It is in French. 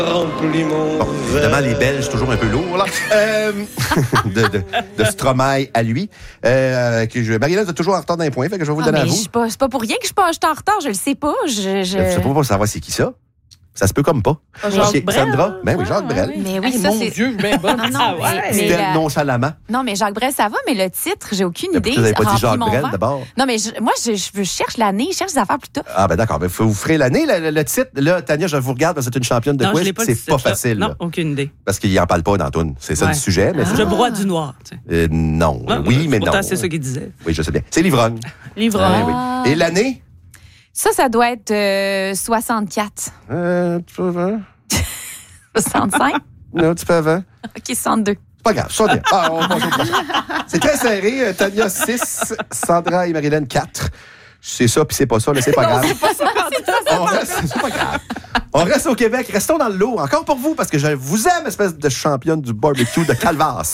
Bon, évidemment, les Belges, toujours un peu lourds, là. de Stromae à lui. Marie-Hélène, est toujours en retard d'un point, fait que je vais vous le donner à vous. C'est pas pour rien que je suis en retard, je le sais pas. Je sais pas pour savoir c'est qui ça. Ça se peut comme pas. Jacques Brel. Sandra? Ben oui, Jacques Brel. Mais oui, ça, mon c'est... Dieu, bien bon. C'était nonchalamment. Non, mais Jacques Brel, ça va, mais le titre, j'ai aucune idée. Vous n'avez pas dit Jacques Brel, d'abord? Non, mais je cherche l'année, je cherche des affaires plus tôt. Ah, ben d'accord. Vous ferez l'année, le titre. Là, Tania, je vous regarde, vous êtes une championne de quiz. C'est pas facile. Non, aucune idée. Parce qu'il n'en parle pas dans Toon. C'est ça le sujet. Mais je broie du noir. Non. Oui, mais non. Pourtant, c'est ça qu'il disait. Oui, je sais bien. C'est l'ivrogne. L'ivrogne. Oui. Et l'année? Ça doit être 64. Tu peux avant? 65? Non, un petit peu avant. OK, 62. C'est pas grave, ça bien. C'est très serré. Tania 6, Sandra et Marie-Hélène 4. C'est ça, puis c'est pas ça, là, c'est pas grave. C'est pas grave. On reste au Québec. Restons dans le lot. Encore pour vous, parce que je vous aime, espèce de championne du barbecue de Calvas.